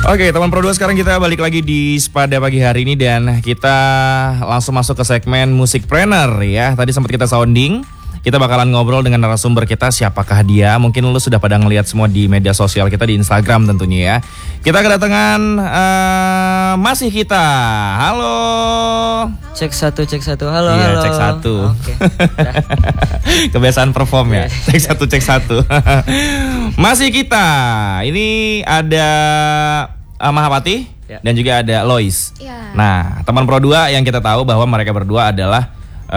Oke, teman Pro 2, sekarang kita balik lagi di Spada pagi hari ini dan kita langsung masuk ke segmen Musikpreneur ya. Tadi sempat kita sounding. Kita bakalan ngobrol dengan narasumber kita, siapakah dia? Mungkin lu sudah pada ngelihat semua di media sosial kita, di Instagram tentunya ya. Kita kedatangan masih kita. Halo. Cek satu. Halo. Iya, halo. cek satu. Oke. Kebiasaan perform ya. Cek satu. Masih kita. Ini ada Mahapati ya, dan juga ada Lois. Ya. Nah, teman Pro 2 yang kita tahu bahwa mereka berdua adalah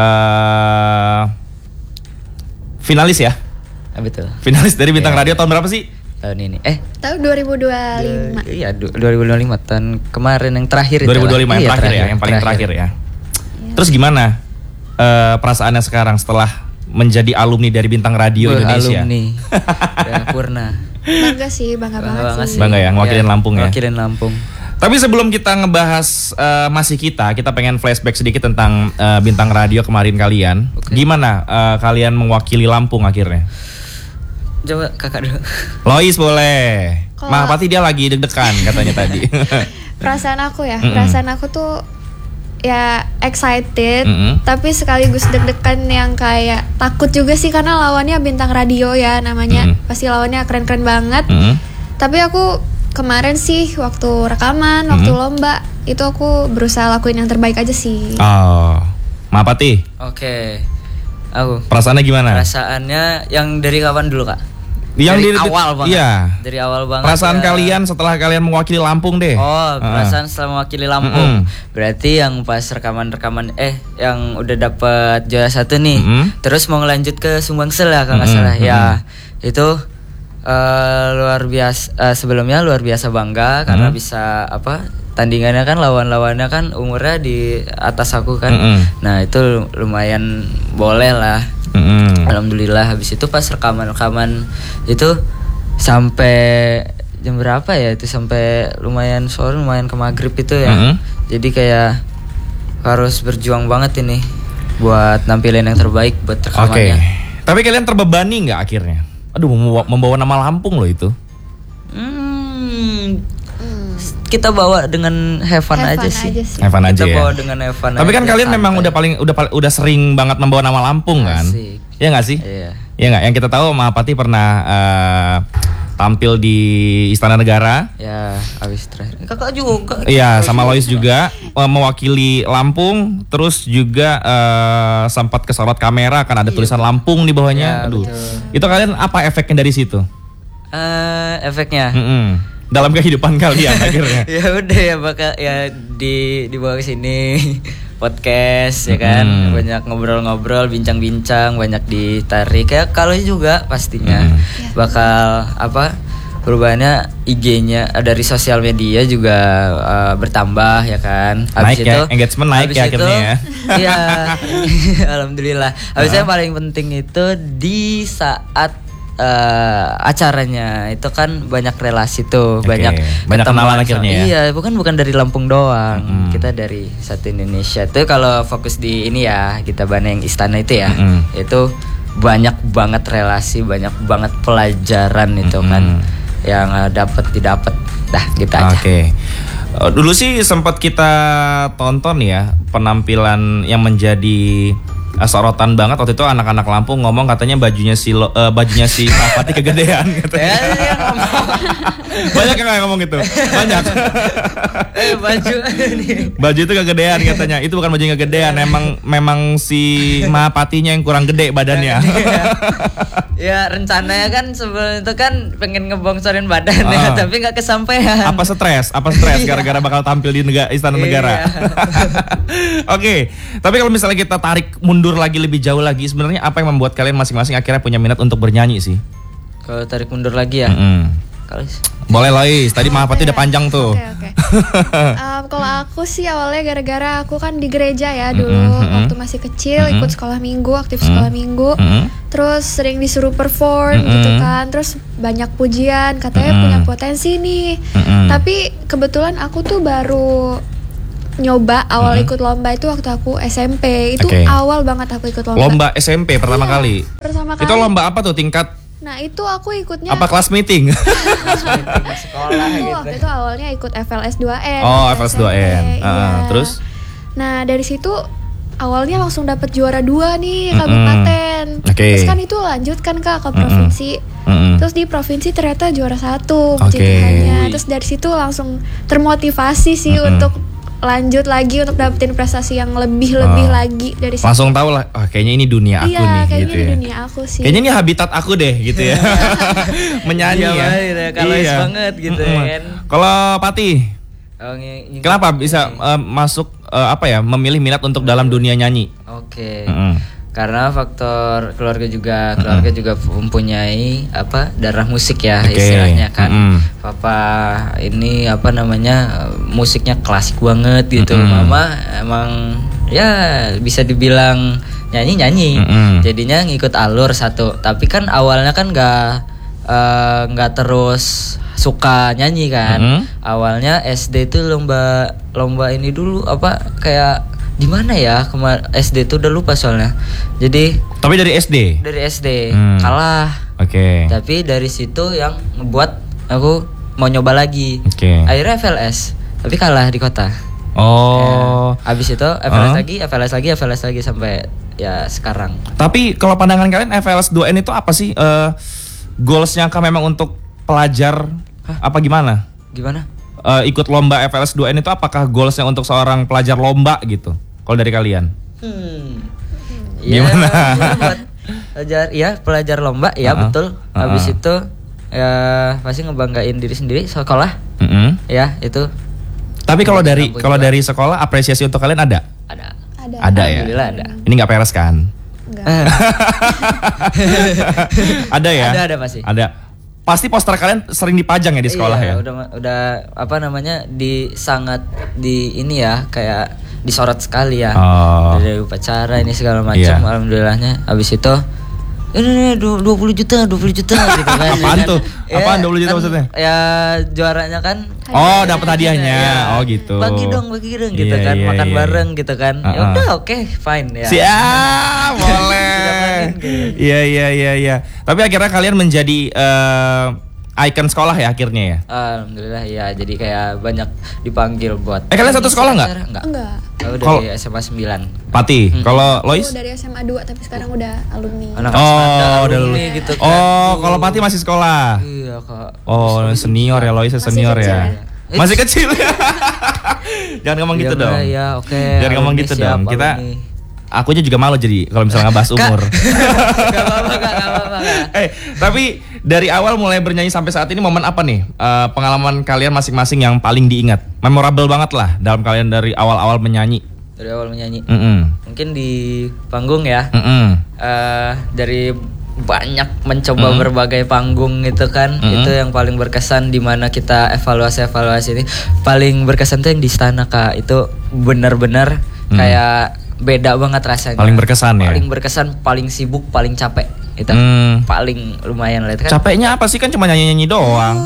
finalis ya? Betul. Finalis dari Bintang Radio tahun berapa sih? Tahun ini. Tahun 2025. Iya, 2025 tahun kemarin yang terakhir 2025 yang terakhir ya, yang paling terakhir ya. Terus gimana perasaannya sekarang setelah menjadi alumni dari Bintang Radio Indonesia? Alumni. Ya, purna. Bangga sih, bangga banget sih. Bangga ya, ngewakilin Lampung ya. Ngewakilin Lampung. Tapi sebelum kita ngebahas masih kita pengen flashback sedikit tentang Bintang Radio kemarin kalian. Okay. Gimana kalian mewakili Lampung akhirnya? Coba kakak dulu. Lois boleh. Mahapati dia lagi deg-degan katanya tadi. Perasaan aku ya, perasaan aku tuh ya excited, tapi sekaligus deg-degan yang kayak takut juga sih karena lawannya Bintang Radio ya namanya. Pasti lawannya keren-keren banget. Tapi aku kemarin sih waktu rekaman, waktu lomba itu aku berusaha lakuin yang terbaik aja sih. Oh, Mahapati. Oke. Aku. Perasaannya gimana? Perasaannya yang dari kapan dulu kak? Yang dari awal banget. Iya. Dari awal banget. Perasaan ya. Kalian setelah kalian mewakili Lampung deh. Oh, perasaan setelah mewakili Lampung. Berarti yang pas rekaman yang udah dapet juara 1 nih. Terus mau ngelanjut ke Sumbangsel ya kalau nggak salah. Ya itu. Luar biasa, sebelumnya luar biasa bangga karena bisa tandingannya kan lawan-lawannya kan umurnya di atas aku kan. Nah itu lumayan boleh lah. Alhamdulillah. Habis itu pas rekaman itu sampai jam berapa ya, itu sampai lumayan sore, lumayan ke maghrib itu ya. Jadi kayak harus berjuang banget ini buat nampilin yang terbaik buat rekamannya. Tapi kalian terbebani nggak akhirnya? Aduh, membawa nama Lampung loh itu. Kita bawa dengan have fun aja sih. Have fun aja. Kita bawa dengan have fun. Tapi kan kalian memang udah sering banget membawa nama Lampung kan? Iya nggak sih? Iya. Iya nggak? Yang kita tahu Mahapati pernah tampil di Istana Negara. Ya, habis terakhir. Kakak juga. Iya, sama Lois juga mewakili Lampung. Terus juga sempat kesorot kamera kan ada tulisan Lampung di bawahnya. Ya, aduh. Betul. Itu kalian apa efeknya dari situ? Efeknya. Dalam kehidupan kalian akhirnya. Ya udah ya bakal ya dibawa ke sini podcast ya kan, banyak ngobrol-ngobrol, bincang-bincang, banyak ditarik ya. Kalau juga pastinya bakal perubahannya IG-nya dari sosial media juga bertambah ya kan. Habis naik itu, ya, engagement naik ya akhirnya ya. Iya. Alhamdulillah. Habisnya paling penting itu di saat acaranya itu kan banyak relasi tuh, banyak kenalan akhirnya ya. Iya, bukan dari Lampung doang. Kita dari satu Indonesia. Tuh kalau fokus di ini ya, kita Baneng Istana itu ya. Itu banyak banget relasi, banyak banget pelajaran itu kan yang didapat dah gitu aja. Oke. Dulu sih sempat kita tonton ya penampilan yang menjadi sorotan banget waktu itu, anak-anak Lampung ngomong katanya bajunya si Mahapati kegedean katanya. Banyak yang ngomong gitu. Banyak. Baju itu kegedean katanya. Itu bukan baju yang kegedean, memang si Mahapatinya yang kurang gede badannya. Ya rencananya kan sebelum itu kan pengen ngebongsorin badan ya, tapi nggak kesampaian. Apa stres gara-gara bakal tampil di Istana Negara. Oke. Tapi kalau misalnya kita tarik mundur lagi lebih jauh lagi, sebenarnya apa yang membuat kalian masing-masing akhirnya punya minat untuk bernyanyi sih? Kalau tarik mundur lagi ya. Boleh Lois, tadi Mahapati udah panjang tuh. Oke. Kalau aku sih awalnya gara-gara aku kan di gereja ya dulu waktu masih kecil, ikut sekolah minggu, aktif sekolah minggu. Terus sering disuruh perform gitu kan. Terus banyak pujian, katanya punya potensi nih. Tapi kebetulan aku tuh baru nyoba awal ikut lomba itu waktu aku SMP. Itu awal banget aku ikut lomba. Lomba SMP pertama kali. Pertama kali. Itu lomba apa tuh, tingkat Nah itu aku ikutnya. Apa kelas meeting? Sekolah Itu gitu. waktu itu awalnya ikut FLS 2N. Oh, waktu FLS SMP, 2N. iya. Terus? Nah dari situ awalnya langsung dapat juara 2 nih kabupaten. Oke. Terus kan itu lanjut kan Kak ke provinsi. Terus di provinsi ternyata juara 1 puji Tuhannya. Terus dari situ langsung termotivasi sih untuk lanjut lagi untuk dapetin prestasi yang lebih lagi dari situ. Langsung tahu lah, kayaknya ini dunia aku nih kayaknya gitu ini ya. dunia aku sih. Kayaknya ini habitat aku deh gitu ya. Menyanyi ya. Kalau banget gitu kan. Kalau Pati, kenapa bisa masuk memilih minat untuk dalam dunia nyanyi? Oke. Karena faktor keluarga juga mempunyai darah musik ya istilahnya kan. Papa ini musiknya klasik banget gitu. Mama emang ya bisa dibilang nyanyi. Jadinya ngikut alur satu. Tapi kan awalnya kan nggak terus suka nyanyi kan. Awalnya SD itu lomba ini dulu kayak di mana ya SD itu udah lupa soalnya. Jadi tapi dari SD kalah. Oke. Tapi dari situ yang ngebuat aku mau nyoba lagi. Akhirnya FLS tapi kalah di kota. Abis itu FLS lagi sampai ya sekarang. Tapi kalau pandangan kalian FLS 2N itu apa sih? Goalsnya kan memang untuk pelajar apa gimana? Ikut lomba FLS 2N itu apakah goalsnya untuk seorang pelajar lomba gitu? Kalau dari kalian? Gimana? Pelajar lomba ya betul. Habis itu ya pasti ngebanggain diri sendiri sekolah. Ya itu. Tapi kalau dari sekolah apresiasi untuk kalian ada? Ada ya. Alhamdulillah ada. Ini nggak peres kan? Enggak. Ada ya? Ada pasti. Ada. Pasti poster kalian sering dipajang ya di sekolah ya? Udah sangat di ini ya kayak disorot sekali ya. Dari upacara ini segala macam. Alhamdulillahnya habis itu ini 20 juta gitu kan. Apaan tuh? Apaan 20 juta maksudnya? Ya juaranya kan. Dapat hadiahnya. Gitu. Bagi dong gitu kan. Makan bareng gitu kan. Ya udah oke, fine ya. Siap, boleh. Iya. Tapi akhirnya kalian menjadi ikon sekolah ya akhirnya ya? Alhamdulillah ya. Jadi kayak banyak dipanggil buat. Kalian satu sekolah nggak? Enggak. Aku dari SMA 9. Pati, kalau Lois? Aku dari SMA 2 tapi sekarang udah alumni. Udah alumni gitu kan. Kalau Pati masih sekolah. Iya, Kak. Senior ya, Lois senior ya. Masih kecil ya. Jangan ngomong gitu dong. Ya, oke. Jangan ngomong gitu dong. Akunya juga malu jadi kalau misalnya ngebahas umur. Gak apa-apa. Tapi dari awal mulai bernyanyi sampai saat ini momen apa nih pengalaman kalian masing-masing yang paling diingat? Memorable banget lah dalam kalian dari awal-awal menyanyi. Mungkin di panggung ya. Dari banyak mencoba berbagai panggung gitu kan. Itu yang paling berkesan di mana kita evaluasi ini. Paling berkesan tuh yang di istana Kak. Itu benar-benar kayak beda banget rasanya. Paling berkesan ya. Paling berkesan, paling sibuk, paling capek. Itu paling lumayan lah kan. Capeknya apa sih, kan cuma nyanyi-nyanyi doang.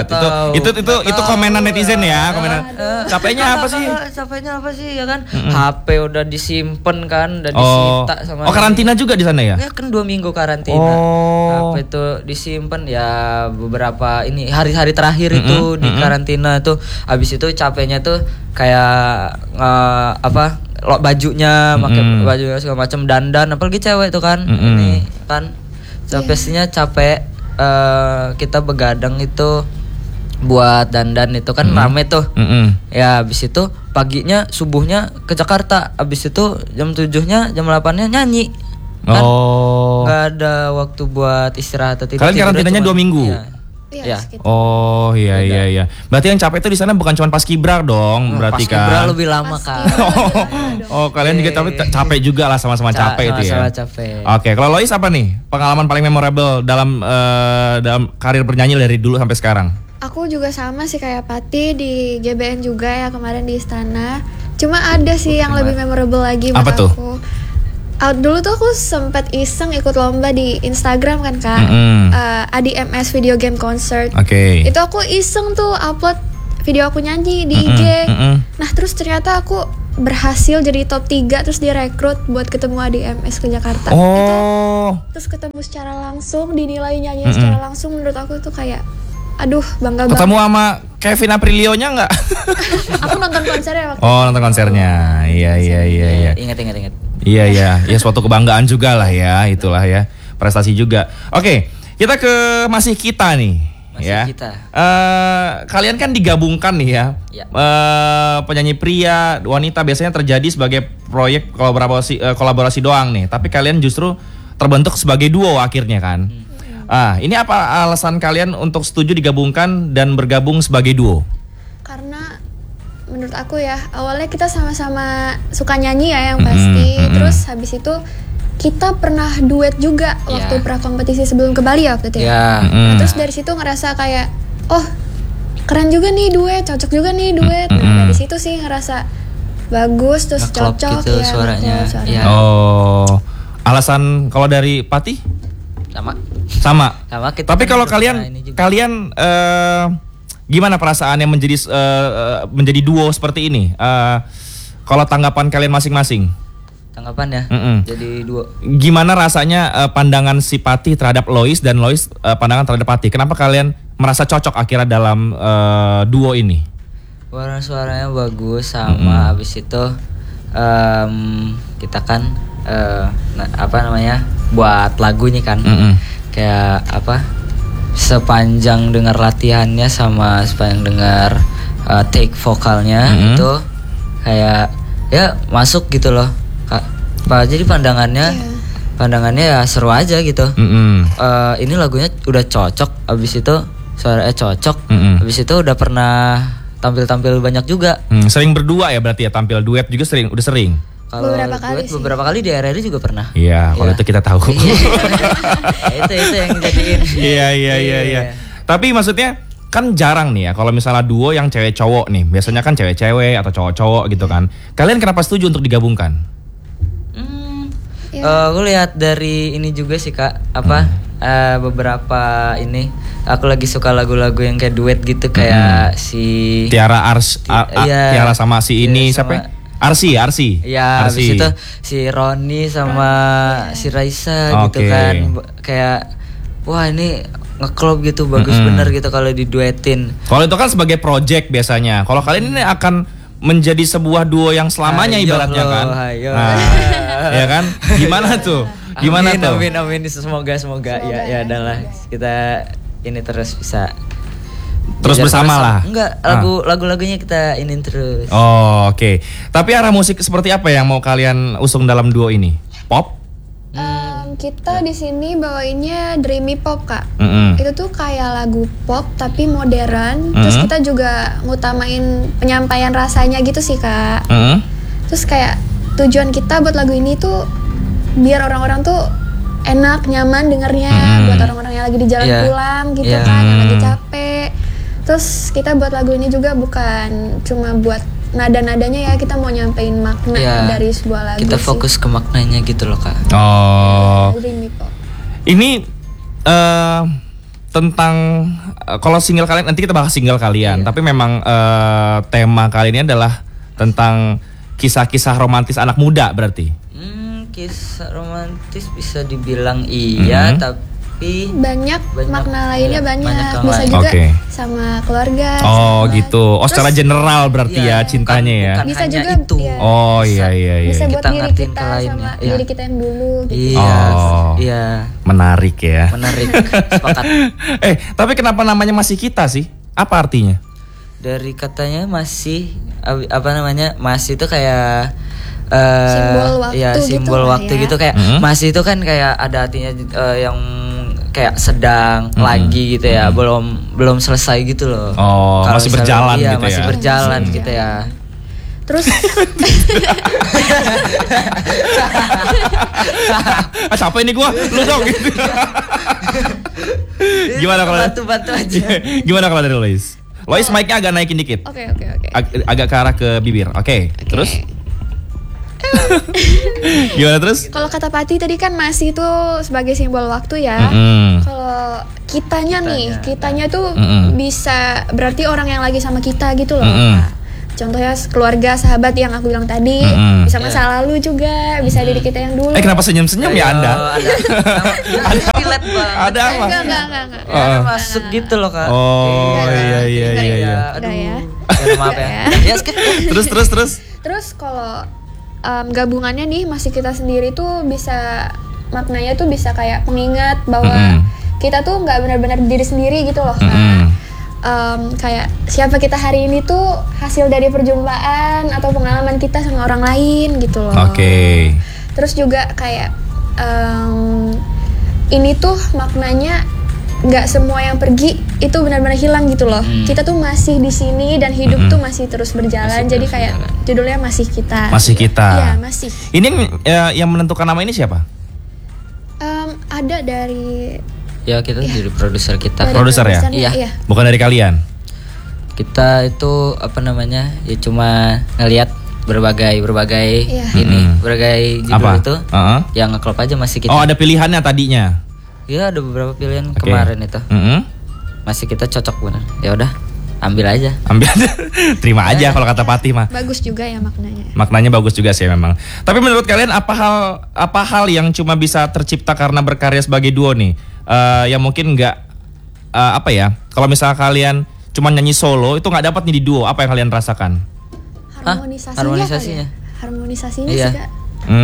Itu komenan netizen ya, komenan. Capeknya apa sih? Capeknya apa sih ya kan? HP udah disimpen kan, udah disita sama. Karantina juga di sana ya? Ya kan 2 minggu karantina. HP itu disimpen ya beberapa ini hari-hari terakhir itu di karantina tuh. Habis itu capeknya tuh kayak bajunya, pakai baju segala macam, dandan, apalagi cewek itu kan. Ini kan pastinya capek. Kita begadang itu buat dandan itu kan rame tuh. Ya habis itu paginya subuhnya ke Jakarta, habis itu jam 7-nya jam 8-nya nyanyi kan. Nggak ada waktu buat istirahat atau tidur. Kalian karantinanya 2 minggu? Iya. Iya. Berarti yang capek itu di sana bukan cuma pas kibra dong, berarti kan. Pas kibra lebih lama kan. Kalian juga capek juga lah, sama-sama capek itu ya. Sama-sama capek. Oke, kalau Lois apa nih pengalaman paling memorable dalam karir bernyanyi dari dulu sampai sekarang? Aku juga sama sih kayak Pati di GBN juga ya kemarin di istana. Cuma ada sih yang lebih memorable lagi buat aku. Dulu tuh aku sempat iseng ikut lomba di Instagram kan Kak. ADMS Video Game Concert. Itu aku iseng tuh upload video aku nyanyi di IG. Nah terus ternyata aku berhasil jadi top 3 terus direkrut buat ketemu ADMS ke Jakarta. Oh. Itu, terus ketemu secara langsung, dinilai nyanyinya secara langsung, menurut aku tuh kayak aduh bangga banget. Ketemu sama Kevin Aprilio-nya nggak? Aku nonton konsernya waktu Oh, nonton konsernya. Iya. Ingat. Iya. Ya suatu kebanggaan juga lah ya, itulah ya. Prestasi juga. Oke, kita ke masih kita nih. Kita. Kalian kan digabungkan nih ya. Penyanyi pria, wanita biasanya terjadi sebagai proyek kolaborasi doang nih. Tapi kalian justru terbentuk sebagai duo akhirnya kan. Ini apa alasan kalian untuk setuju digabungkan dan bergabung sebagai duo? Karena menurut aku ya, awalnya kita sama-sama suka nyanyi ya yang pasti. Terus habis itu kita pernah duet juga waktu prakompetisi sebelum ke Bali waktu itu ya. Nah, terus dari situ ngerasa kayak, oh keren juga nih duet, cocok juga nih duet. Nah, dari situ sih ngerasa bagus, terus cocok gitu, ya suaranya. Ya. Oh, alasan kalau dari Pati? Sama. Tapi kalau kalian gimana perasaannya menjadi duo seperti ini? Kalau tanggapan kalian masing-masing? Tanggapan ya, jadi duo. Gimana rasanya pandangan si Pati terhadap Lois dan Lois pandangan terhadap Pati? Kenapa kalian merasa cocok akhirnya dalam duo ini? Suaranya bagus sama abis itu kita kan buat lagu nih kan, kayak sepanjang dengar latihannya sama sepanjang dengar take vokalnya itu kayak ya masuk gitu loh. Jadi pandangannya ya seru aja gitu. Ini lagunya udah cocok, abis itu suaranya cocok, abis itu udah pernah tampil banyak juga. Sering berdua ya berarti ya, tampil duet juga udah sering. Kalau beberapa kali di RRI juga pernah. Iya, kalau itu kita tahu. itu yang jadiin. Iya. Tapi maksudnya kan jarang nih ya kalau misalnya duo yang cewek cowok nih, biasanya kan cewek-cewek atau cowok-cowok gitu kan. Kalian kenapa setuju untuk digabungkan? Aku lihat dari ini juga sih Kak, beberapa ini aku lagi suka lagu-lagu yang kayak duet gitu, kayak si Tiara Tiara sama si ini siapa? Arsi. Ya, habis itu si Roni sama si Raisa gitu kan. Kayak wah ini ngeklop gitu, bagus bener gitu kalau diduetin. Kalau itu kan sebagai project biasanya. Kalau kalian ini akan menjadi sebuah duo yang selamanya ibaratnya kan. Ya kan? Gimana tuh? Amin. Semoga. Ya adalah kita ini terus bisa terus bersama lah. Enggak, lagu-lagunya kita inin terus. Oh, oke. Tapi arah musik seperti apa yang mau kalian usung dalam duo ini? Pop? Kita di sini bawainnya dreamy pop Kak. Itu tuh kayak lagu pop tapi modern. Terus kita juga ngutamain penyampaian rasanya gitu sih Kak. Terus kayak tujuan kita buat lagu ini tuh biar orang-orang tuh enak, nyaman dengernya. Buat orang-orang yang lagi di jalan pulang gitu kan, yang lagi capek. Terus kita buat lagu ini juga bukan cuma buat nada-nadanya ya, kita mau nyampein makna dari sebuah lagu. Kita fokus ke maknanya gitu loh Kak. Oh. Ini tentang kalau single kalian, nanti kita bahas single kalian. Tapi memang tema kali ini adalah tentang kisah-kisah romantis anak muda berarti. Kisah romantis bisa dibilang iya, tapi banyak makna lainnya banyak bisa juga sama keluarga. Oh sama gitu. Oh secara general berarti ya cintanya ya. Bisa juga itu. Oh iya. Bisa buat kita diri kita sama diri kita yang dulu gitu. Iya. Menarik ya. Menarik. Sepakat. Tapi kenapa namanya Masih Kita sih? Apa artinya? Dari katanya masih masih itu kayak simbol waktu gitu kayak masih itu kan kayak ada artinya yang kayak sedang lagi gitu ya, belum selesai gitu loh. Oh, masih berjalan gitu ya. Masih berjalan gitu ya. Terus siapa ini gua? Lu dong gitu. Gimana kalau bantu aja. Gimana kalau dari Lois? Lois mic-nya agak naikin dikit. Oke. Agak ke arah ke bibir. Oke. Terus? Gimana terus? Kalau kata Pati tadi kan masih itu sebagai simbol waktu ya. Kalau kitanya tuh bisa berarti orang yang lagi sama kita gitu loh. contohnya keluarga, sahabat yang aku bilang tadi, bisa masa lalu juga, bisa diri kita yang dulu. Kenapa senyum-senyum ya Anda? Ada apa? Enggak. Masuk gitu loh Kak. Oh iya. Udah ya. Maaf ya. Ya skip. Terus kalau gabungannya nih masih kita sendiri tuh bisa, maknanya tuh bisa kayak pengingat bahwa kita tuh nggak benar-benar diri sendiri gitu loh Kak. Kayak siapa kita hari ini tuh hasil dari perjumpaan atau pengalaman kita sama orang lain gitu loh. Oke. Terus juga kayak ini tuh maknanya nggak semua yang pergi itu benar-benar hilang gitu loh. Kita tuh masih di sini dan hidup tuh masih terus berjalan. Jadi kayak judulnya masih kita. Masih kita. Iya, masih. Ini yang menentukan nama ini siapa? Ada dari kita jadi produser kita. Produser ya? Iya. Bukan dari kalian. Kita itu apa namanya? Ya cuma ngelihat berbagai berbagai judul itu yang ngeklop aja masih kita. Oh, ada pilihannya tadinya. Iya, ada beberapa pilihan kemarin itu. Masih kita cocok benar. Ya udah, ambil aja. Terima aja kalau kata Patih mah. Bagus juga ya maknanya. Maknanya bagus juga sih memang. Tapi menurut kalian apa hal yang cuma bisa tercipta karena berkarya sebagai duo nih? Yang mungkin nggak kalau misalnya kalian cuma nyanyi solo itu nggak dapat nih di duo, apa yang kalian rasakan? Harmonisasinya. Harmonisasinya iya. sih Kak.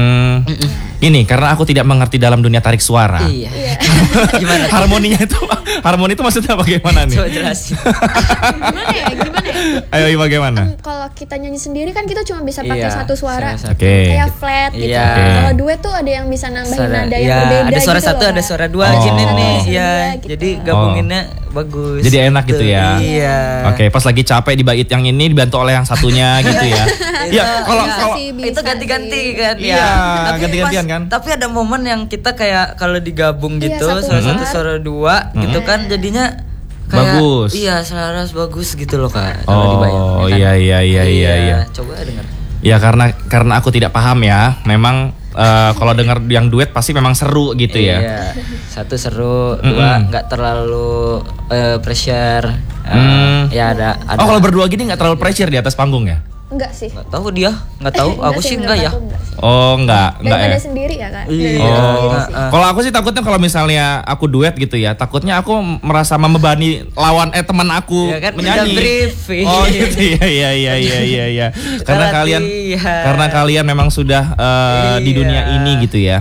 Ini karena aku tidak mengerti dalam dunia tarik suara. Iya. Gimana? Harmoni itu maksudnya bagaimana nih? Coba jelasin. Gimana ya? Ayo bagaimana? Kalau kita nyanyi sendiri kan kita cuma bisa pakai satu suara. Kayak flat gitu. Iya. Kalau duet tuh ada yang bisa nambahin nada yang berbeda. Ada suara gitu satu, loh, ada suara dua Oh. gini nih. Gitu. Iya. Jadi gabunginnya bagus. Jadi enak gitu ya. Iya. Oke, pas lagi capek di bait yang ini dibantu oleh yang satunya gitu ya. Iya, kalau itu ganti-ganti kan ya. Iya, Tapi ganti-gantian kan. Tapi ada momen yang kita kayak kalau digabung Iya, gitu, satu salah satu part. suara dua gitu kan jadinya kayak Bagus. Iya, selaras bagus gitu loh Kak. Kalau dibayangkan. Oh, iya. Coba denger. Ya karena aku tidak paham ya. Memang kalau dengar yang duet pasti memang seru gitu ya. Iya. Satu seru, dua nggak terlalu pressure. Ya ada. Oh, kalau berdua gini nggak terlalu pressure di atas panggung ya? Enggak sih. Nggak tahu dia, nggak tahu. Aku sih enggak ya. Oh, enggak Daripada ya. sendiri ya Kak. Iya. Kalau aku sih takutnya kalau misalnya aku duet gitu ya, takutnya aku merasa membebani teman aku Ya kan, menyanyi. udah briefing. Oh gitu iya. Karena kalian memang sudah di dunia ini gitu ya.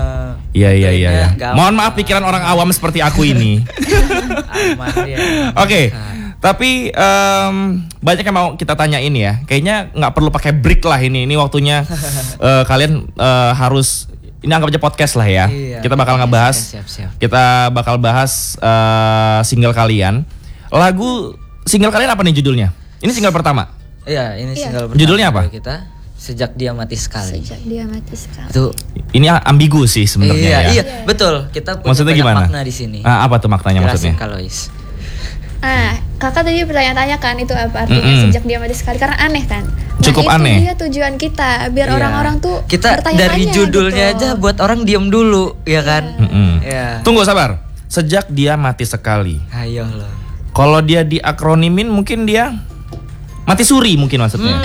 Iya. Mohon maaf pikiran orang awam seperti aku ini. Aman ya. Oke. Tapi banyak yang mau kita tanyain ya. Kayaknya nggak perlu pakai break lah ini. Ini waktunya kalian harus. Ini anggap aja podcast lah ya. Iya. Kita bakal ngebahas. Siap. Kita bakal bahas single kalian. Single kalian apa nih judulnya? Ini single pertama. Iya, ini single pertama. Judulnya apa? Kita Sejak Dia Mati Sekali. Sejak Dia Mati Sekali. Itu Ini ambigu sih sebenarnya ya. Iya, betul. Kita punya Maksudnya banyak gimana? makna di sini. Apa tuh maknanya Jelasin, maksudnya? Kalois. Kakak tadi bertanya-tanya kan itu apa artinya sejak dia mati sekali, karena aneh kan. Cukup itu aneh. Itu dia tujuan kita biar orang-orang tuh kita dari judulnya gitu. aja buat orang diem dulu, ya kan? Ya. Tunggu sabar. Sejak Dia Mati Sekali. Ayo loh. Kalau dia diakronimin mungkin dia mati suri mungkin maksudnya.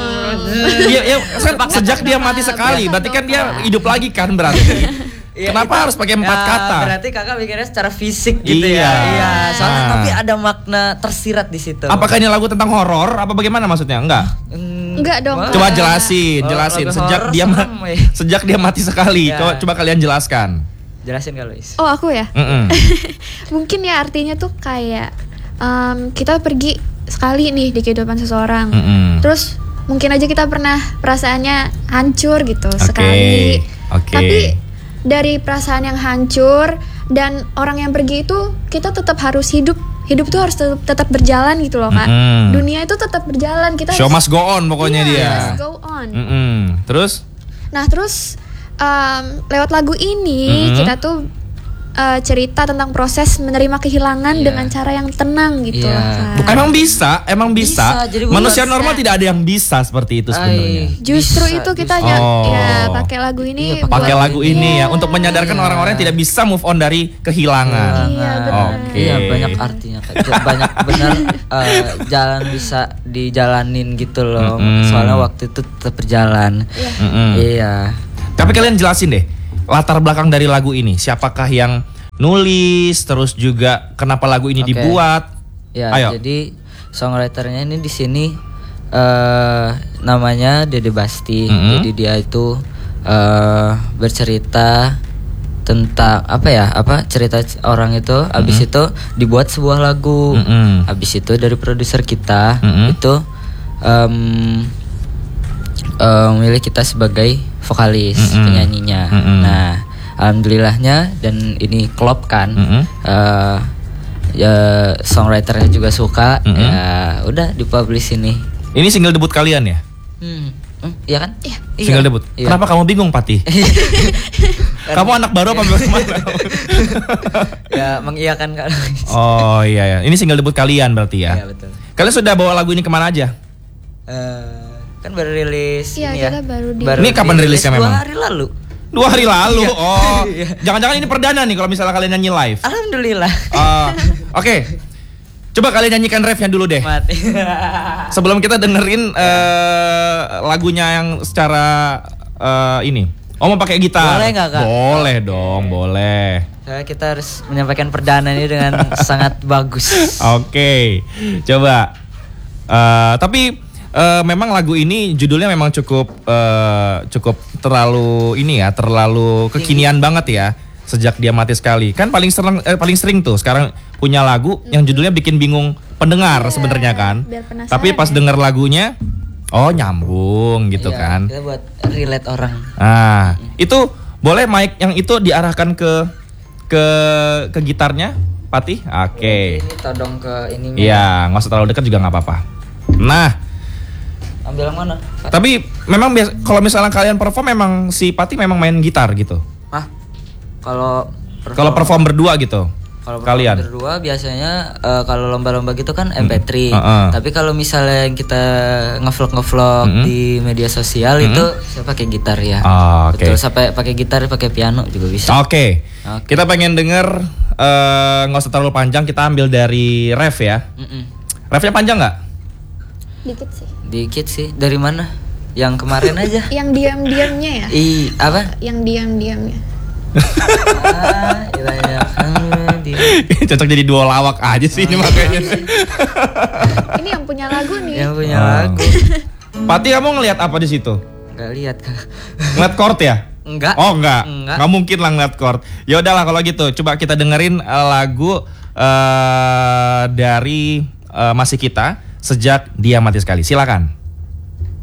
Iya, kan sejak dia mati sekali, berarti kan dia hidup lagi kan berarti. Kenapa harus pakai 4 kata? Berarti kakak mikirnya secara fisik gitu Iya. ya. Soalnya tapi ada makna tersirat di situ. Apakah ini lagu tentang horor? Apa bagaimana maksudnya? Enggak. Enggak dong. Coba jelasin. Lagu Sejak horor sejak dia mati sekali. Ya. Coba kalian jelaskan. Jelasin kalau Is. Oh, aku ya. Mungkin ya artinya tuh kayak kita pergi sekali nih di kehidupan seseorang. Terus mungkin aja kita pernah perasaannya hancur gitu sekali. Tapi dari perasaan yang hancur dan orang yang pergi itu kita tetap harus hidup tuh harus tetap berjalan gitu loh Kak. Dunia itu tetap berjalan, kita Show must go on pokoknya dia. Must go on. Terus? Nah terus lewat lagu ini kita tuh cerita tentang proses menerima kehilangan dengan cara yang tenang gitu lah, Kak. Emang bisa. Manusia normal tidak ada yang bisa seperti itu sebenarnya. Justru itu kita pakai lagu ini. Pakai lagu ini ya untuk menyadarkan orang-orang yang tidak bisa move on dari kehilangan. Iya, benar. Iya, banyak artinya Kak. Banyak benar jalan bisa dijalanin gitu loh. Soalnya waktu itu tetap berjalan. Iya. Tapi kalian jelasin deh latar belakang dari lagu ini. Siapakah yang nulis, terus juga kenapa lagu ini dibuat? Ya, ayo. Jadi songwriternya ini di sini namanya Dede Basti. Jadi dia itu bercerita tentang cerita orang itu. Abis itu dibuat sebuah lagu. Abis itu dari produser kita itu milih kita sebagai vokalis penyanyinya. Nah, alhamdulillahnya dan ini klop kan. Ya songwriternya juga suka. Ya udah dipublish ini. Ini single debut kalian ya? Iya kan? Single debut. Iya. Kenapa kamu bingung, Pati? Kamu anak baru apa gimana? Ya mengiyakan kan. Oh iya. Ini single debut kalian berarti ya? Iya betul. Kalian sudah bawa lagu ini kemana aja? Kan baru rilis ini ya. Ini kapan rilisnya memang? 2 hari lalu. 2 hari lalu. Oh. Jangan-jangan ini perdana nih kalau misalnya kalian nyanyi live. Alhamdulillah. Oke. Coba kalian nyanyikan refnya dulu deh. Mati. Sebelum kita dengerin lagunya yang secara ini. Mau pakai gitar? Boleh nggak, Kak? Boleh dong, boleh. Kita harus menyampaikan perdana ini dengan sangat bagus. Oke. Coba. Tapi memang lagu ini judulnya memang cukup terlalu ini ya, terlalu kekinian banget ya. Sejak dia mati sekali. Kan paling sering tuh sekarang punya lagu yang judulnya bikin bingung pendengar sebenarnya kan. Tapi pas denger lagunya nyambung gitu kan. Kita buat relate orang. Nah, itu boleh mic yang itu diarahkan ke gitarnya, Pati? Oke. Ini todong ke ininya. Iya, nggak usah terlalu dekat juga nggak apa-apa. Nah, ambil yang mana? Tapi memang kalau misalnya kalian perform memang si Pati memang main gitar gitu. Kalau perform berdua gitu. Kalau kalian berdua biasanya kalau lomba-lomba gitu kan MP3. Tapi kalau misalnya yang kita ngevlog di media sosial itu saya pakai gitar ya. Betul, sampai pakai gitar, pakai piano juga bisa. Oke. Kita pengen denger nggak usah terlalu panjang, kita ambil dari ref ya. Refnya panjang nggak? Dikit sih. Dari mana? Yang kemarin aja. Yang diam-diamnya ya? Apa? Yang diam-diamnya. Cocok jadi duo lawak aja sih ini makanya. Ini yang punya lagu nih. Yang punya lagu. Pati, kamu ngelihat apa di situ? Nggak lihat, Kak. Ngeliat chord ya? Enggak. Oh enggak. Nggak mungkin lah ngeliat chord. Ya udahlah kalau gitu, coba kita dengerin lagu dari Masih Kita, Sejak Dia Mati Sekali. Silakan.